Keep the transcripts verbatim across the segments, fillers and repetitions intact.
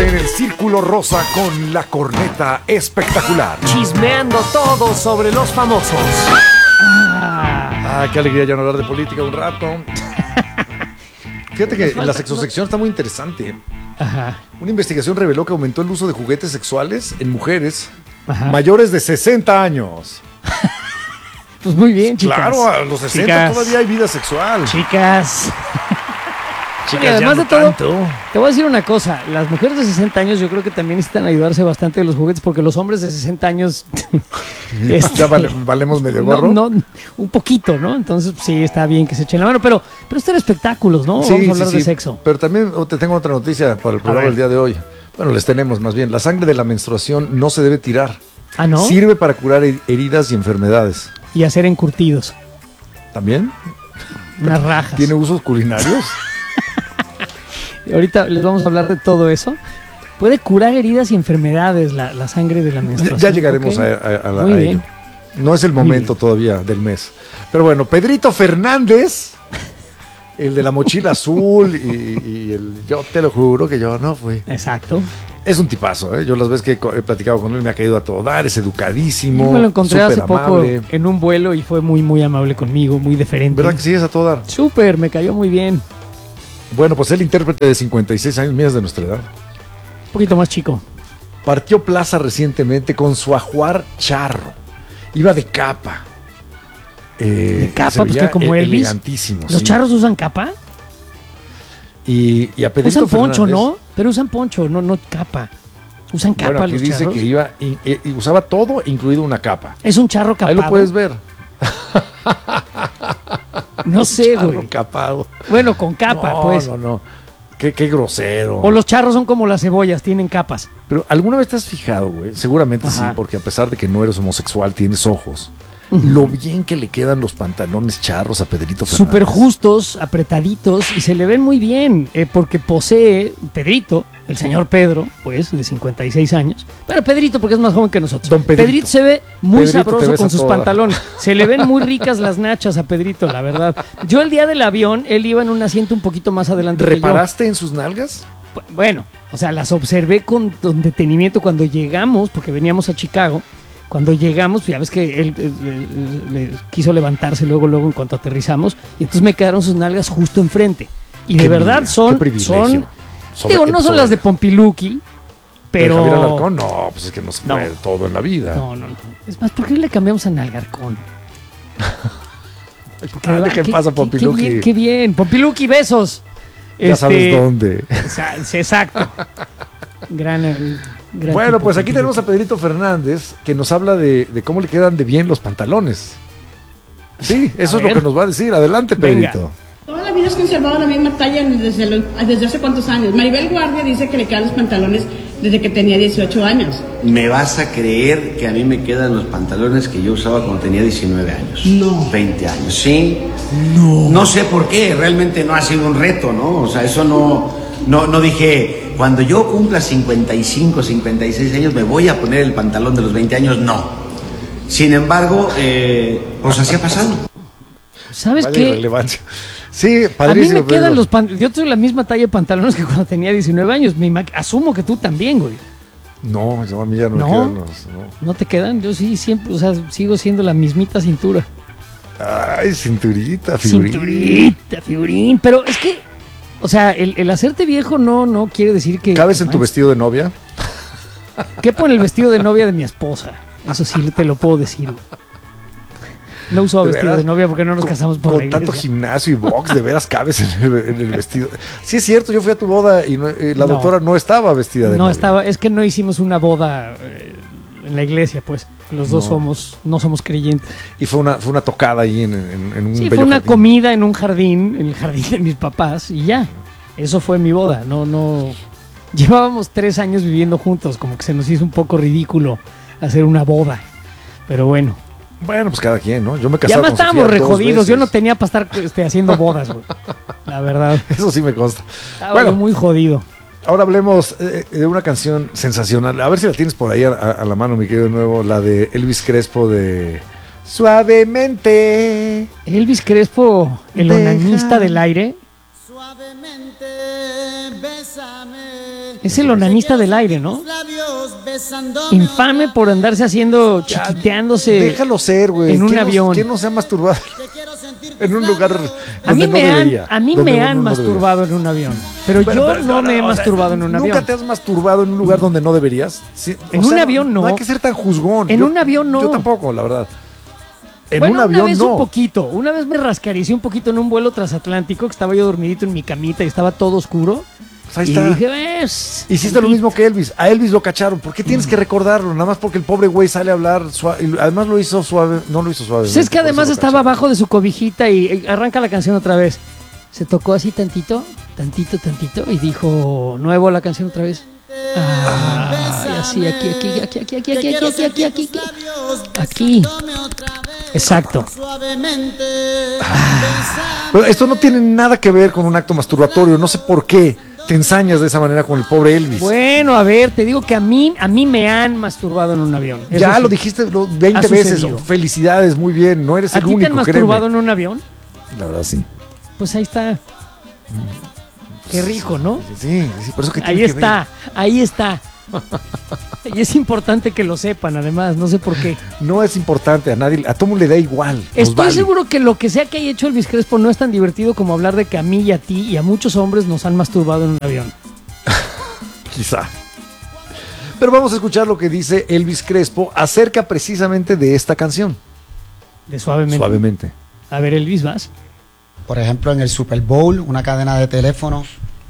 en el Círculo Rosa con la corneta espectacular. Chismeando todo sobre los famosos. Ah, qué alegría ya no hablar de política un rato. Fíjate que la sexosección está muy interesante. Ajá. Una investigación reveló que aumentó el uso de juguetes sexuales en mujeres Ajá. mayores de sesenta años. Pues muy bien, chicas. Claro, a los sesenta Chicas. todavía hay vida sexual. Chicas. Chicas, Oye, además ya no de todo, tanto. te voy a decir una cosa. Las mujeres de sesenta años yo creo que también necesitan ayudarse bastante de los juguetes porque los hombres de sesenta años... este, Ya vale- valemos medio gorro. No, no, un poquito, ¿no? Entonces sí, está bien que se echen la mano. Pero, pero esto era espectáculos, ¿no? Sí, Vamos a sí, hablar sí. de sexo. Pero también oh, te tengo otra noticia para el programa ver. del día de hoy. Bueno, les tenemos más bien. La sangre de la menstruación no se debe tirar. Ah, ¿no? Sirve para curar her- heridas y enfermedades. Y hacer encurtidos. ¿También? Unas rajas. ¿Tiene usos culinarios? Y ahorita les vamos a hablar de todo eso. Puede curar heridas y enfermedades la, la sangre de la Ya, menstruación. ya llegaremos Ok. a, a- a la- Muy a bien. ello. No es el momento todavía del mes. Pero bueno, Pedrito Fernández, el de la mochila azul y, y el yo te lo juro que yo no fui. Exacto. Es un tipazo, ¿eh? Yo las veces que he co- he platicado con él me ha caído a todo dar, es educadísimo. Yo me lo encontré hace súper poco amable. en un vuelo y fue muy, muy amable conmigo, muy deferente. ¿Verdad que sí es a todo dar? Súper, me cayó muy bien. Bueno, pues el intérprete de cincuenta y seis años, mías de nuestra edad, Un poquito más chico. partió plaza recientemente con su ajuar charro. Iba de capa. Eh, ¿De capa? se Pues veía que como e- Elvis. elegantísimo. ¿Los sí. charros usan capa? Y, y a Pedrito Usan poncho, Fernández, ¿no? Pero usan poncho, no, no capa. Usan capa Bueno, aquí los dice charros. que iba y, y- y usaba todo, incluido una capa. Es un charro capado. Ahí lo puedes ver. No sé, Charro güey. capado. Bueno, con capa, no, pues. no, no. Qué, qué grosero. O los charros son como las cebollas, tienen capas. Pero ¿alguna vez te has fijado, güey? Seguramente Ajá. sí, porque a pesar de que no eres homosexual, tienes ojos. Lo bien que le quedan los pantalones charros a Pedrito Fernández. Súper justos, apretaditos y se le ven muy bien eh, porque posee Pedrito, el señor Pedro, pues de cincuenta y seis años. Pero Pedrito porque es más joven que nosotros. Don Pedrito. se ve muy Pedrito, te sabroso ves con a sus toda. pantalones. Se le ven muy ricas las nachas a Pedrito, la verdad. Yo el día del avión, él iba en un asiento un poquito más adelante que yo. ¿Reparaste en sus nalgas? Bueno, o sea, las observé con, con detenimiento cuando llegamos, porque veníamos a Chicago. Cuando llegamos, ya ves que él, él, él, él quiso levantarse luego, luego en cuanto aterrizamos, y entonces me quedaron sus nalgas justo enfrente. Y de Qué verdad envidia, son, qué privilegio. son, Sobre- digo, no son sobre- las de Pompiluki, ¿De Javier pero... Alarcón? No, pues es que no se No. puede todo en la vida. No, no, no. Es más, ¿por qué le cambiamos a Nalgarcón? Porque, Ah, ¿verdad? dejen Qué- paso a qué- Pompiluki. Qué bien, qué bien. Pompiluki, besos. Ya sabes dónde. Sa- Exacto. Gran, eh, gran Bueno, tipo, pues aquí Pompiluki. tenemos a Pedrito Fernández que nos habla de, de cómo le quedan de bien los pantalones. Sí, eso A es lo ver. que nos va a decir. Adelante, Venga. Pedrito. Toda la vida has conservado la misma talla desde, los- desde hace cuántos años. Maribel Guardia dice que le quedan los pantalones desde que tenía dieciocho años. ¿Me vas a creer que a mí me quedan los pantalones que yo usaba cuando tenía diecinueve años? No. veinte años, sí. No. No sé por qué, realmente no ha sido un reto, ¿no? O sea, eso no, no, no dije, cuando yo cumpla cincuenta y cinco, cincuenta y seis años me voy a poner el pantalón de los veinte años, no. Sin embargo, eh, pues así ha pasado. ¿Sabes Vaya qué? irrelevancia. Sí, A mí padrísimo. me quedan Pedro. los pantalones. Yo tuve la misma talla de pantalones que cuando tenía diecinueve años. Me ima- asumo que tú también, güey. No, yo a mí ya no, ¿No? me quedan los. No. ¿No te quedan? Yo sí, siempre, o sea, sigo siendo la mismita cintura. Ay, cinturita, figurín. Cinturita, figurín. Pero es que, o sea, el, el hacerte viejo no, no quiere decir que. ¿Cabes en tu vestido de novia? ¿Qué pone el vestido de novia de mi esposa? Eso sí te lo puedo decir. No uso ¿De vestido veras? de novia porque no nos Con- casamos por Con la tanto iglesia. gimnasio y box, de veras cabes en el, en el vestido. Sí, es cierto, yo fui a tu boda y no- eh, la No. doctora no estaba vestida de No novia. estaba, es que no hicimos una boda eh, en la iglesia, pues. Los dos No. somos, no somos creyentes. Y fue una, fue una tocada ahí en, en- en un Sí, bello fue una jardín. comida en un jardín, en el jardín de mis papás, y ya. Eso fue mi boda. No, no. Llevábamos tres años viviendo juntos, como que se nos hizo un poco ridículo hacer una boda. Pero bueno. Bueno, pues cada quien, ¿no? Yo me casé Ya con más estábamos Sofía re dos jodidos. Yo no veces. tenía para estar este, haciendo bodas, güey. La verdad. Eso sí me consta. Estaba Bueno. yo muy jodido. Ahora hablemos eh, de una canción sensacional. A ver si la tienes por ahí a, a- a la mano, mi querido de nuevo. La de Elvis Crespo de Suavemente. Elvis Crespo, el Deja. onanista del aire. Suavemente, bésame. Es el onanista del aire, ¿no? Infame por andarse haciendo, chiquiteándose. Déjalo ser, güey. En un ¿Quién avión. No, ¿Quién no se ha masturbado en un lugar donde A mí no me debería, han, a mí donde me uno han no masturbado debería? en un avión. Pero Pero, yo pero, no me he o sea, masturbado en un ¿Nunca avión. te has masturbado en un lugar donde no deberías? Sí, o En sea, un avión no. No hay que ser tan juzgón. En Yo- un avión no. Yo tampoco, la verdad. En Bueno, un avión una vez no. un poquito. Una vez me rascaricé un poquito en un vuelo transatlántico, que estaba yo dormidito en mi camita y estaba todo oscuro. Pues ahí y está. dije, "Ves, Hiciste lo mismo que Elvis. A Elvis lo cacharon. ¿Por qué tienes que recordarlo? Nada más porque el pobre güey sale a hablar suave. y Además lo hizo suave. No lo hizo suave. Pues es que además estaba abajo de su cobijita y eh, arranca la canción otra vez. Se tocó así tantito, tantito, tantito y dijo, nuevo la canción otra vez. Ah, y así, aquí, aquí, aquí, aquí, aquí, aquí, aquí, aquí, aquí, aquí, aquí. Aquí. Exacto. Pero esto no tiene nada que ver con un acto masturbatorio. No sé por qué te ensañas de esa manera con el pobre Elvis. Bueno, a ver, te digo que a mí, a mí me han masturbado en un avión. Eso Ya sí. lo dijiste lo- veinte Ha veces. sucedido. Felicidades, muy bien. No eres ¿A el ti te único, han créeme. masturbado en un avión? La verdad, sí. Pues ahí está. Qué rico, ¿no? Sí, sí, por eso que Ahí tienes que está, ahí está. Y es importante que lo sepan, además, no sé por qué. ver. No es importante a nadie, a todo mundo le da igual. nos Estoy vale. seguro que lo que sea que haya hecho Elvis Crespo no es tan divertido como hablar de que a mí y a ti y a muchos hombres nos han masturbado en un avión. Quizá. Pero vamos a escuchar lo que dice Elvis Crespo acerca precisamente de esta canción. De suavemente. Suavemente. A ver, Elvis, vas. Por ejemplo, en el Super Bowl, una cadena de teléfonos,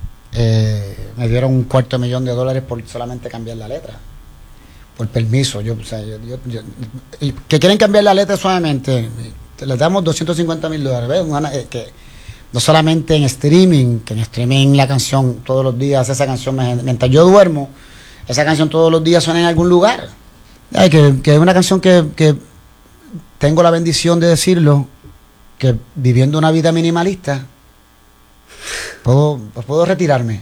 eh, me dieron un cuarto de millón de dólares por solamente cambiar la letra. Por permiso. Yo, o sea, yo- yo- yo- y que quieren cambiar la letra suavemente, les damos doscientos cincuenta mil dólares. ¿Ves? Una- eh, que no solamente en streaming, que en streaming la canción todos los días, esa canción, me- mientras yo duermo, esa canción todos los días suena en algún lugar. Ay, que, que es una canción que, que tengo la bendición de decirlo, que viviendo una vida minimalista, puedo, pues puedo retirarme.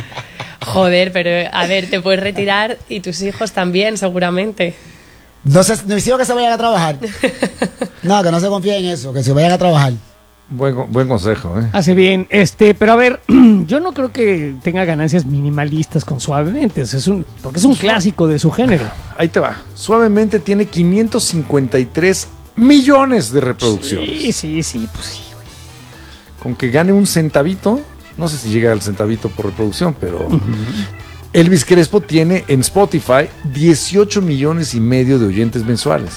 Joder, pero a ver, te puedes retirar y tus hijos también, seguramente. No sé, no decido que se vayan a trabajar. No, que no se confíen en eso, que se vayan a trabajar. Buen, co- buen consejo, ¿eh? Hace bien, este, pero a ver, yo no creo que tenga ganancias minimalistas con suavemente, es un, porque es un clásico de su género. Ahí te va. Suavemente tiene quinientos cincuenta y tres millones de reproducciones. Sí, sí, sí, pues sí. Con que gane un centavito, no sé si llega al centavito por reproducción, pero Elvis Crespo tiene en Spotify dieciocho millones y medio de oyentes mensuales.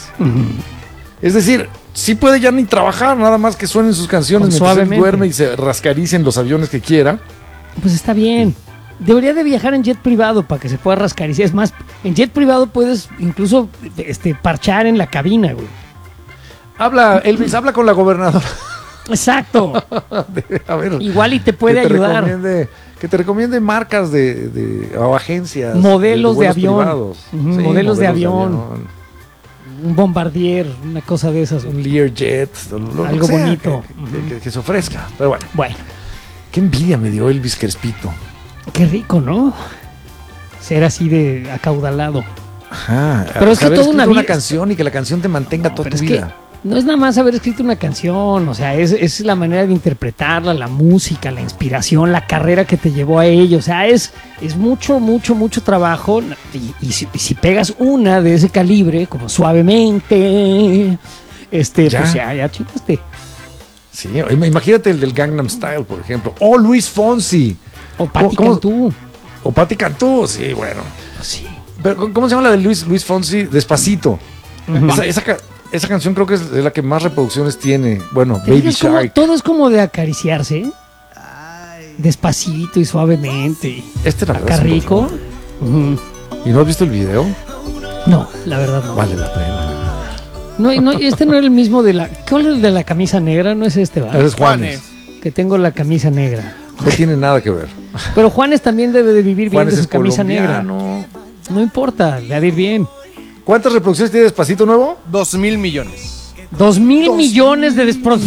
Es decir, sí puede ya ni trabajar, nada más que suenen sus canciones Con mientras él suavemente. duerme y se rascarice en los aviones que quiera. Pues está bien. Debería de viajar en jet privado para que se pueda rascar. Y si es más, en jet privado puedes incluso este, parchar en la cabina, güey. Habla, Elvis, habla con la gobernadora. Exacto. A ver. Igual y te puede que te ayudar. recomiende- que te recomiende marcas de, de- o agencias. Modelos de vuelos avión. privados. Ujú, Sí, modelos de avión. Un bombardier, una cosa de esas. güey. Un Learjet. lo- lo Algo que sea bonito. Que, que- que- que se ofrezca. Pero bueno, Bueno, qué envidia me dio Elvis Crespito. qué rico, ¿no? Ser así de acaudalado. Ajá. Pero es que haber toda una escrito una vida- canción y que la canción te mantenga toda Pero tu es vida. que no es nada más haber escrito una canción, o sea, es, es la manera de interpretarla, la música, la inspiración, la carrera que te llevó a ello. O sea, es, es mucho, mucho, mucho trabajo. Y, y si, y si pegas una de ese calibre, como suavemente, este, Ya. pues ya, ya chingaste. Sí, imagínate el del Gangnam Style, por ejemplo. O Luis Fonsi. O Pati ¿Cómo- Cantú. O Patti Cantú. Sí, bueno. Pues sí. Pero, ¿cómo se llama la de Luis, Luis Fonsi? Despacito. Ujú. esa, esa, ca- esa canción creo que es la que más reproducciones tiene. Bueno, ¿Te Baby fijas cómo Shark. todo es como de acariciarse? Despacito y suavemente. Este la Acá verdad es un rico. rolón. Ujú. ¿Y no has visto el video? No, la verdad no. Vale la pena. No, no, este no era el mismo de la. ¿Cuál es el de la camisa negra? No es este, ¿va? Ese es Juanes. Que tengo la camisa negra. No tiene nada que ver. Pero Juanes también debe de vivir bien Juanes de es su camisa negra. colombiano. No importa, le ha de ir bien. ¿Cuántas reproducciones tiene Despacito nuevo? Dos mil millones. Dos mil millones de despros.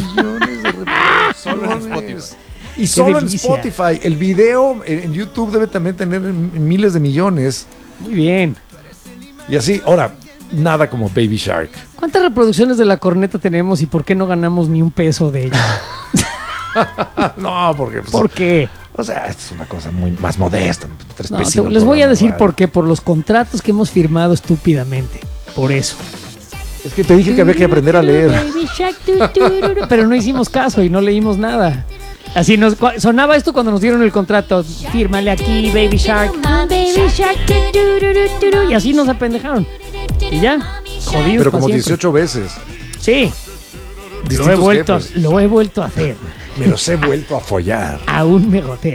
Solo en Spotify. Y solo en delicia. Spotify. El video en en YouTube debe también tener miles de millones. Muy bien. Y así, ahora, nada como Baby Shark. ¿Cuántas reproducciones de la corneta tenemos y por qué no ganamos ni un peso de ella? No, porque pues, ¿Por qué? O sea, esto es una cosa muy más modesta. tres No, pesitos te- les por voy a la decir radio. por qué, por los contratos que hemos firmado estúpidamente. Por eso. Es que te dije que había que aprender a leer. Baby Shark, tu, tururu, pero no hicimos caso y no leímos nada. Así nos cua- sonaba esto cuando nos dieron el contrato. Fírmale aquí, Baby Shark. Ah, Baby Shark, tu, tururu, tururu, y así nos apendejaron. Y ya, jodidos Pero pa' como siempre. dieciocho veces. Sí, lo he, Distintos vuelto, jefes. lo he vuelto a hacer. Me los he vuelto a follar. Aún me gotea.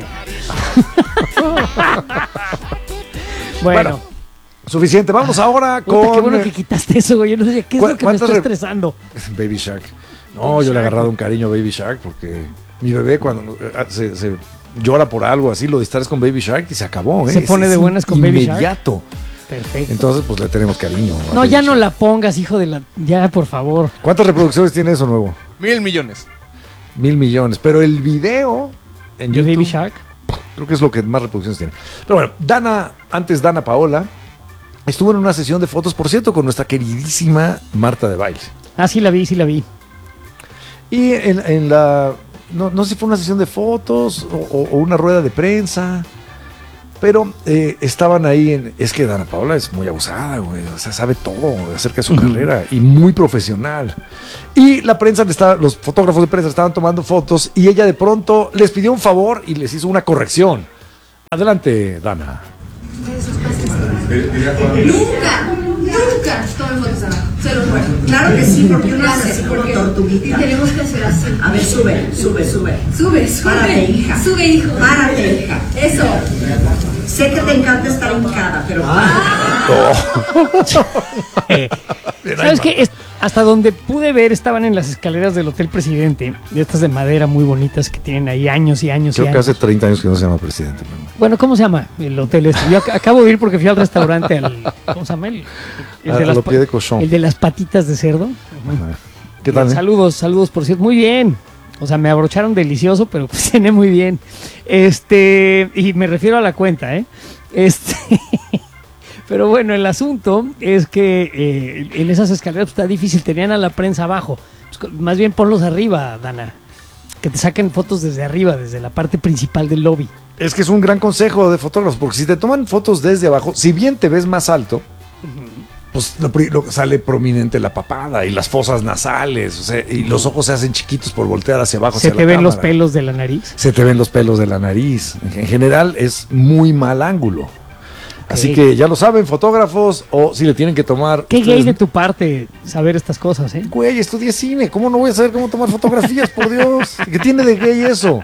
bueno, Bueno, Suficiente. Vamos ahora puta, con qué bueno que quitaste eso, güey. Yo no sé qué es ¿Cu- lo que me cuántas está re- estresando. Baby Shark. No, yo le he agarrado un cariño a Baby Shark porque mi bebé cuando eh, se, se llora por algo así, lo distraes con Baby Shark y se acabó. ¿eh? Se pone Es de buenas con Baby Shark. Inmediato. Perfecto. Entonces, pues le tenemos cariño. a No, Baby ya no Shark. la pongas, hijo de la... Ya, por favor. ¿Cuántas reproducciones tiene eso nuevo? Mil millones. Mil millones. Pero el video en ¿De YouTube, Baby Shark? creo que es lo que más reproducciones tiene. Pero bueno, Dana, antes Dana Paola, estuvo en una sesión de fotos, por cierto, con nuestra queridísima Marta de Baile. Ah, sí la vi, sí la vi. Y en, en la, no, no sé si fue una sesión de fotos o, o- o una rueda de prensa, pero eh, estaban ahí en, es que Dana Paola es muy abusada, güey, o sea, sabe todo acerca de su carrera y muy profesional. Y la prensa le estaba, los fotógrafos de prensa estaban tomando fotos y ella de pronto les pidió un favor y les hizo una corrección. Adelante, Dana. Nunca, nunca tomen fotos abajo. Se los muero. Claro que sí, porque uno hace así como tortuguita. Y tenemos que hacer así. A ver, sube, sube, sube. Sube, sube. Párate, hija. Sube, hijo. Párate, hija. Eso. Sé que te encanta estar hincada, pero... Eh, ¿Sabes qué? Es- hasta donde pude ver estaban en las escaleras del Hotel Presidente, de estas de madera muy bonitas que tienen ahí años y años y Creo que años. hace treinta años que no se llama presidente. mi amor. Bueno, ¿cómo se llama el hotel este? Yo ac- acabo de ir porque fui al restaurante al... ¿Cómo se llama? El, el A- a las lo pa- pie de cochón. el de las patitas de cerdo. ¿Qué tal? eh? Saludos, saludos, por cierto. Muy bien. O sea, me abrocharon delicioso, pero pues cené muy bien. Este, y me refiero a la cuenta, ¿eh? Este, pero bueno, el asunto es que eh, en esas escaleras pues, está difícil, tenían a la prensa abajo. Pues, co- más bien ponlos arriba, Dana. Que te saquen fotos desde arriba, desde la parte principal del lobby. Es que es un gran consejo de fotógrafos, porque si te toman fotos desde abajo, si bien te ves más alto, pues lo, pri- lo- sale prominente la papada y las fosas nasales, o sea, y los ojos se hacen chiquitos por voltear hacia abajo. Se hacia te la ven los cámara. pelos de la nariz. Se te ven los pelos de la nariz. En en general es muy mal ángulo. Así Ok. que ya lo saben, fotógrafos, o si le tienen que tomar. Qué gay ustedes- de tu parte saber estas cosas, ¿eh? Güey, estudié cine, ¿cómo no voy a saber cómo tomar fotografías, por Dios? ¿Qué tiene de gay eso?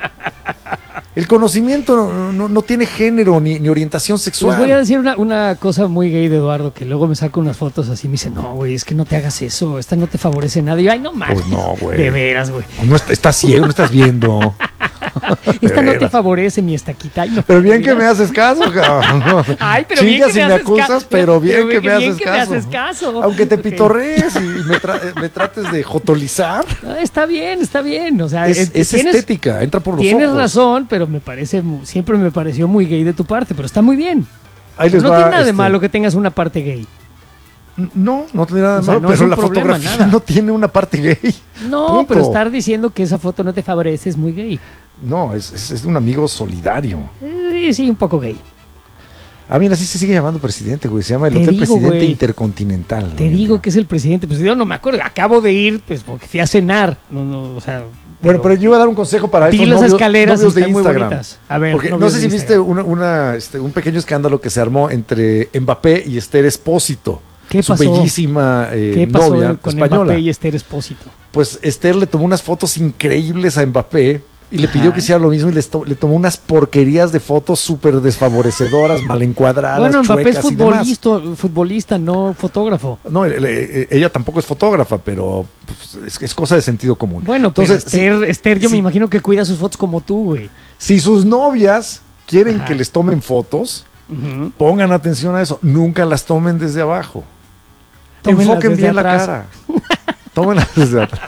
El conocimiento no, no- no tiene género ni, ni orientación sexual. Les voy a decir una, una cosa muy gay de Eduardo, que luego me saca unas fotos así y me dice, no, güey, es que no te hagas eso, esta no te favorece nada. Y yo, ay, no mames. Pues no, güey. De veras, güey. No est- estás ciego, no estás viendo. Esta no te veras. favorece mi estaquita. Ay, no, Pero bien que mira. me haces caso, cabrón. Ay, pero bien Chingas que y me me haces acusas, ca- pero bien pero que bien me haces que me caso. haces caso. Aunque te Ok. pitorrees y me, tra- me trates de jotolizar, Ah, está bien, está bien. O sea, es, eh, es tienes, estética, entra por los tienes ojos. razón, pero me parece, mu- siempre me pareció muy gay de tu parte, pero está muy bien. Ahí les no va, tiene nada de este, malo que tengas una parte gay. No, no tiene nada de O sea, malo, no es pero un la problema, fotografía nada. no tiene una parte gay. No, Punto. pero estar diciendo que esa foto no te favorece es muy gay. No, es, es, es un amigo solidario. Eh, sí, un poco gay. Ah, mira, así se sigue llamando presidente, güey. Se llama el Te Hotel digo, Presidente güey. Intercontinental. Te güey. digo que es el presidente. Pues yo no me acuerdo. Acabo de ir, pues porque fui a cenar. No, no, o sea. Bueno, pero yo iba a dar un consejo para Vi estos las novios, escaleras y novios de están muy Instagram. bonitas. A ver, Porque no novios sé de si viste Instagram. una, una, este, un pequeño escándalo que se armó entre Mbappé y Esther Espósito. ¿Qué su pasó? eh, ¿Qué pasó novia con española. Mbappé y Esther Espósito? Pues Esther le tomó unas fotos increíbles a Mbappé y le pidió Ajá. que hiciera lo mismo y les to- le tomó unas porquerías de fotos súper desfavorecedoras, mal encuadradas, Bueno, Mbappé es chuecas y demás. futbolista, futbolista, no fotógrafo. No, el- el- ella tampoco es fotógrafa, pero pues, es, es cosa de sentido común. Bueno, entonces, pero Esther, si, Esther, yo sí. me imagino que cuida sus fotos como tú, güey. si sus novias quieren Ajá. que les tomen fotos, Ujú. pongan atención a eso. Nunca las tomen desde abajo. Tómenlas Enfoquen desde bien la atrás. cara. Tómenlas desde atrás.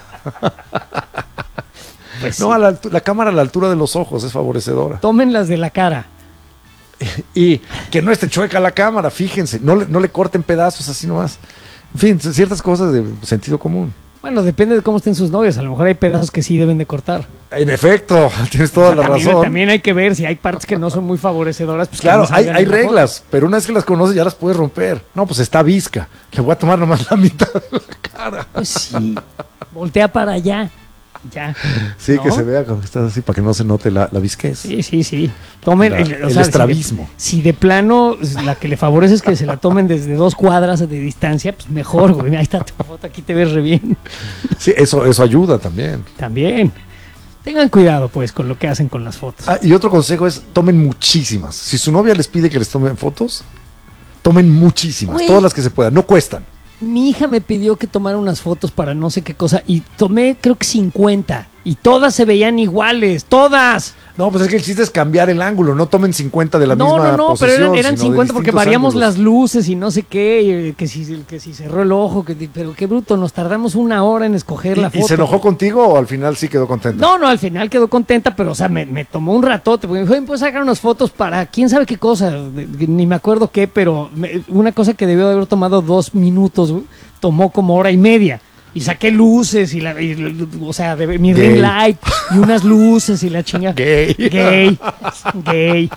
Pues No, sí. a la, altu- la cámara a la altura de los ojos es favorecedora. Tómenlas de la cara. Y que no esté chueca la cámara, fíjense. No le, no le corten pedazos así nomás. En fin, ciertas cosas de sentido común. Bueno, depende de cómo estén sus novias. A lo mejor hay pedazos que sí deben de cortar. En efecto, tienes toda O sea, la también, razón. también hay que ver si hay partes que no son muy favorecedoras. Pues que Claro, no hay, salgan hay en la foto. reglas, pero una vez que las conoces ya las puedes romper. No, pues está visca. Le voy a tomar nomás la mitad de la cara. Pues sí, voltea para allá. Ya. Sí, ¿no? que se vea como que estás así para que no se note la, la visquez. Sí, sí, sí. Tomen La- el, o el sea, estrabismo. Si de, si de plano la que le favorece es que se la tomen desde dos cuadras de distancia, pues mejor, güey. Ahí está tu foto, aquí te ves re bien. Sí, eso, eso ayuda también. También. Tengan cuidado, pues, con lo que hacen con las fotos. Ah, y otro consejo es, tomen muchísimas. Si su novia les pide que les tomen fotos, tomen muchísimas, Güey. todas las que se puedan, no cuestan. Mi hija me pidió que tomara unas fotos para no sé qué cosa y tomé creo que cincuenta y todas se veían iguales, todas. No, pues es que el chiste es cambiar el ángulo, no tomen cincuenta de la No, misma no, no, pero posición, eran, eran sino de cincuenta porque distintos variamos ángulos. las luces y no sé qué, y, que si que si cerró el ojo, que, pero qué bruto, nos tardamos una hora en escoger la ¿Y, foto. ¿Y se enojó contigo o al final sí quedó contenta? No, no, al final quedó contenta, pero o sea, me, me tomó un ratote, porque me dijo, "Oye, ¿puedes sacar unas fotos para quién sabe qué cosa? De- de- ni me acuerdo qué, pero me- una cosa que debió de haber tomado dos minutos, güey, tomó como hora y media. Y saqué luces y la, y, o sea, de, mi Gay. ring light y unas luces y la chinga. Gay. Gay. Gay.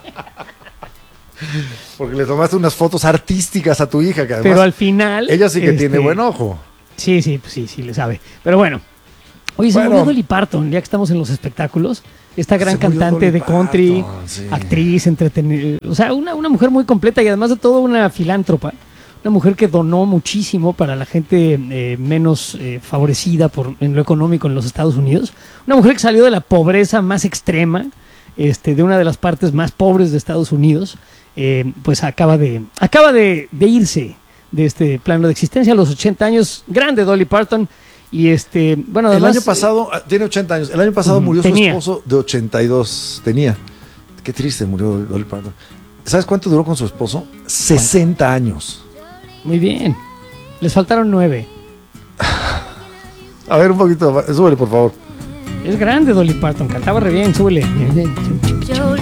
Porque le tomaste unas fotos artísticas a tu hija, que además Pero al final. ella sí que este, tiene buen ojo. Sí, sí, pues sí, sí le sabe. Pero bueno. Oye, se Bueno. murió Dolly Parton, ya que estamos en los espectáculos. Esta gran Se murió cantante Dolly de country, Parton, sí. actriz, entretenida. O sea, una, una mujer muy completa y además de todo una filántropa. Una mujer que donó muchísimo para la gente eh, menos eh, favorecida por, en lo económico en los Estados Unidos. Una mujer que salió de la pobreza más extrema, este, de una de las partes más pobres de Estados Unidos. Eh, pues acaba de, acaba de, de irse de este plano de existencia a los ochenta años. Grande Dolly Parton. Y este, bueno, además. El año pasado, ah, tiene ochenta años, el año pasado Ujú, murió tenía. su esposo de ochenta y dos, tenía. Qué triste, murió Dolly Parton. ¿Sabes cuánto duró con su esposo? sesenta años. Muy bien. Les faltaron nueve. A ver, un poquito, súbele por favor. Es grande Dolly Parton, cantaba re bien, súbele.